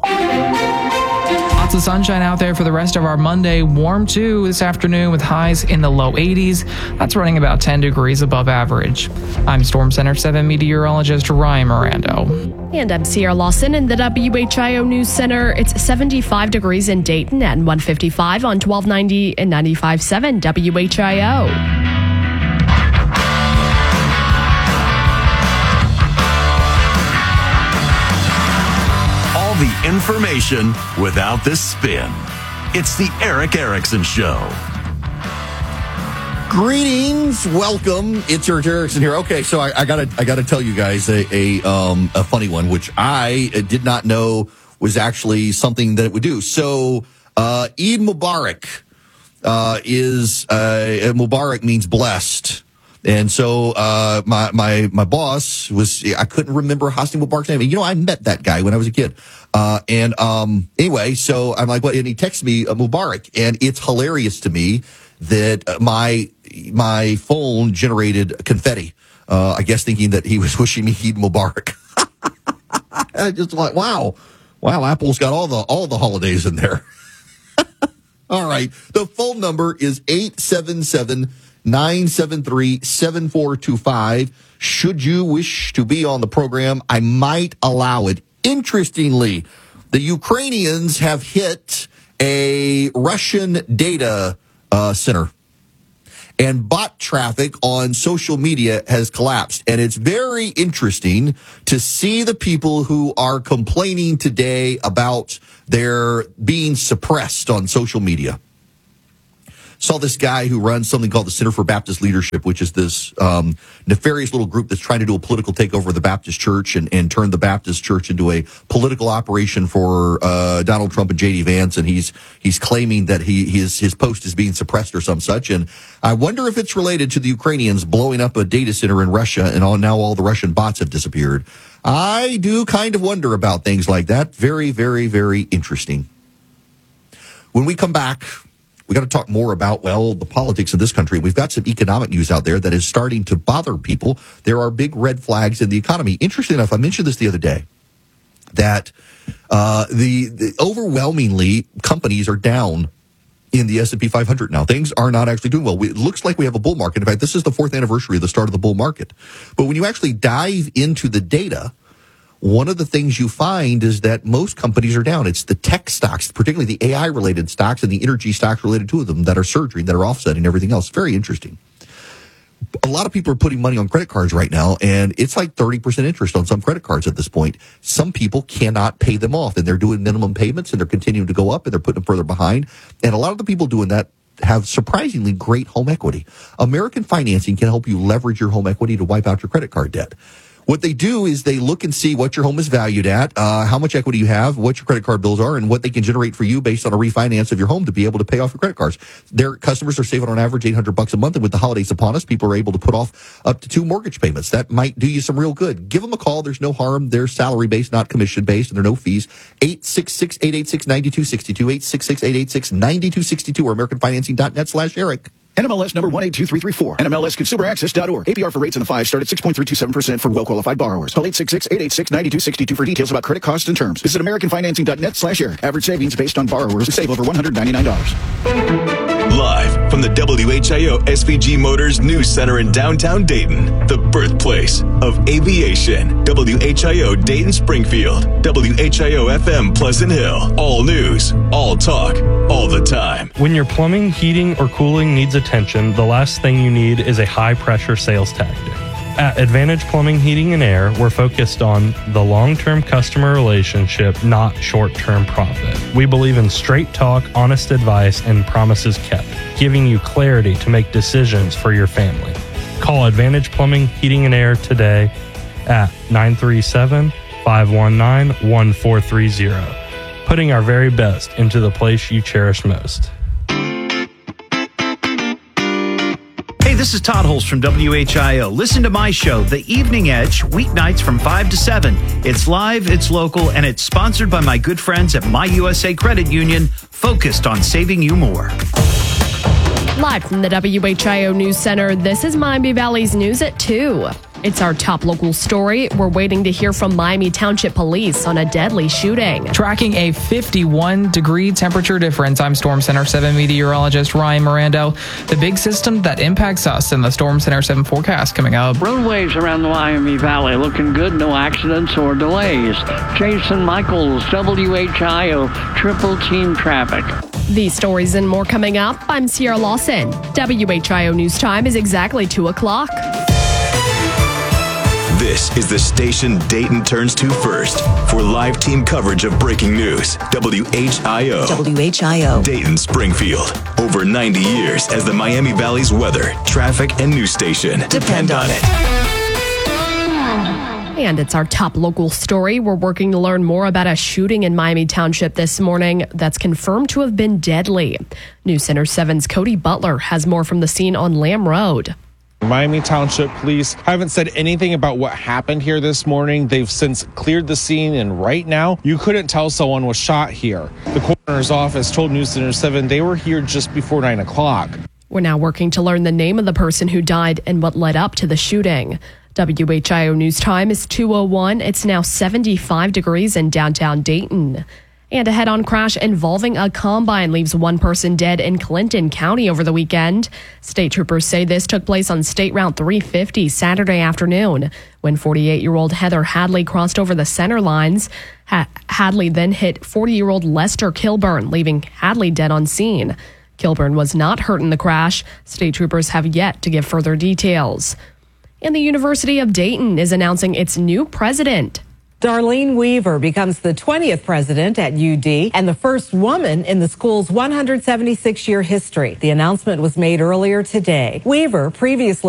Speaker 15: Lots of sunshine out there for the rest of our Monday. Warm too this afternoon with highs in the low eighties. That's running about ten degrees above average. I'm Storm Center seven meteorologist Ryan Mirando.
Speaker 4: And I'm Sierra Lawson in the W H I O News Center. It's seventy-five degrees in Dayton and one fifty-five on twelve ninety and ninety-five point seven W H I O.
Speaker 2: The information without the spin. It's the Eric Erickson Show.
Speaker 1: Greetings, welcome. It's Eric Erickson here. Okay, so I, I gotta, I gotta tell you guys a, a, um, a funny one, which I did not know was actually something that it would do. So, uh, Eid Mubarak, uh, is, uh, Mubarak means blessed. And so, uh, my, my, my boss was, I couldn't remember Hosni Mubarak's name. You know, I met that guy when I was a kid. Uh, and, um, anyway, so I'm like, what? And he texted me uh, Mubarak, and it's hilarious to me that uh, my, my phone generated confetti. Uh, I guess thinking that he was wishing me Eid Mubarak. I just like, wow, wow, Apple's got all the, all the holidays in there. All right. The phone number is eight seven seven, nine seven three, seven four two five. Should you wish to be on the program, I might allow it. Interestingly, the Ukrainians have hit a Russian data uh, center, and bot traffic on social media has collapsed. And it's very interesting to see the people who are complaining today about their being suppressed on social media. Saw this guy who runs something called the Center for Baptist Leadership, which is this um, nefarious little group that's trying to do a political takeover of the Baptist church and, and turn the Baptist church into a political operation for uh, Donald Trump and J D Vance. And he's he's claiming that he his his post is being suppressed or some such. And I wonder if it's related to the Ukrainians blowing up a data center in Russia, and all, now all the Russian bots have disappeared. I do kind of wonder about things like that. Very, very, very interesting. When we come back, we got to talk more about, well, the politics of this country. We've got some economic news out there that is starting to bother people. There are big red flags in the economy. Interesting enough, I mentioned this the other day, that Uh, the, the overwhelmingly companies are down in the S and P five hundred now. Things are not actually doing well. We, it looks like we have a bull market. In fact, this is the fourth anniversary of the start of the bull market. But when you actually dive into the data, one of the things you find is that most companies are down. It's the tech stocks, particularly the A I-related stocks and the energy stocks related to them that are surging, that are offsetting everything else. Very interesting. A lot of people are putting money on credit cards right now, and it's like thirty percent interest on some credit cards at this point. Some people cannot pay them off, and they're doing minimum payments, and they're continuing to go up, and they're putting them further behind. And a lot of the people doing that have surprisingly great home equity. American Financing can help you leverage your home equity to wipe out your credit card debt. What they do is they look and see what your home is valued at, uh, how much equity you have, what your credit card bills are, and what they can generate for you based on a refinance of your home to be able to pay off your credit cards. Their customers are saving on average eight hundred bucks a month, and with the holidays upon us, people are able to put off up to two mortgage payments. That might do you some real good. Give them a call. There's no harm. They're salary-based, not commission-based, and there are no fees. eight six six, eight eight six, nine two six two, eight six six, eight eight six, nine two six two, or american financing dot net slash Eric.
Speaker 11: N M L S number one eight two three three four. N M L S consumer access dot org. A P R for rates in the five start at six point three two seven percent for well-qualified borrowers. Call eight six six, eight eight six, nine two six two for details about credit costs and terms. Visit american financing dot net slash Eric. Average savings based on borrowers who save over one hundred ninety-nine dollars.
Speaker 2: Live from the W H I O S V G Motors News Center in downtown Dayton, the birthplace of aviation. W H I O Dayton Springfield. W H I O F M Pleasant Hill. All news, all talk, all the time.
Speaker 12: When your plumbing, heating, or cooling needs attention, the last thing you need is a high-pressure sales tactic. At Advantage Plumbing, Heating, and Air, we're focused on the long-term customer relationship, not short-term profit. We believe in straight talk, honest advice, and promises kept, giving you clarity to make decisions for your family. Call Advantage Plumbing, Heating, and Air today at nine three seven, five one nine, one four three zero, putting our very best into the place you cherish most.
Speaker 23: Hey, this is Todd Holst from W H I O. Listen to my show, The Evening Edge, weeknights from five to seven. It's live, it's local, and it's sponsored by my good friends at My U S A Credit Union, focused on saving you more.
Speaker 4: Live from the W H I O News Center, this is Miami Valley's News at two. It's our top local story. We're waiting to hear from Miami Township Police on a deadly shooting.
Speaker 15: Tracking a fifty-one degree temperature difference, I'm Storm Center seven meteorologist Ryan Mirando. The big system that impacts us in the Storm Center seven forecast coming up.
Speaker 16: Roadways around the Miami Valley looking good, no accidents or delays. Jason Michaels, W H I O, Triple Team Traffic.
Speaker 4: These stories and more coming up. I'm Sierra Lawson. W H I O News Time is exactly two o'clock.
Speaker 2: This is the station Dayton turns to first for live team coverage of breaking news. W H I O.
Speaker 17: W H I O.
Speaker 2: Dayton Springfield. Over ninety years as the Miami Valley's weather, traffic, and news station. Depend on it.
Speaker 4: And it's our top local story. We're working to learn more about a shooting in Miami Township this morning that's confirmed to have been deadly. News Center seven's Cody Butler has more from the scene on Lamb Road.
Speaker 18: Miami Township Police haven't said anything about what happened here this morning. They've since cleared the scene, and right now, you couldn't tell someone was shot here. The coroner's office told News Center seven they were here just before nine o'clock.
Speaker 4: We're now working to learn the name of the person who died and what led up to the shooting. W H I O News Time is two oh one. It's now seventy-five degrees in downtown Dayton. And a head-on crash involving a combine leaves one person dead in Clinton County over the weekend. State troopers say this took place on State Route three fifty Saturday afternoon when forty-eight-year-old Heather Hadley crossed over the center lines. Ha- Hadley then hit forty-year-old Lester Kilburn, leaving Hadley dead on scene. Kilburn was not hurt in the crash. State troopers have yet to give further details. And the University of Dayton is announcing its new president.
Speaker 19: Darlene Weaver becomes the twentieth president at U D and the first woman in the school's one hundred seventy-six year history. The announcement was made earlier today. Weaver previously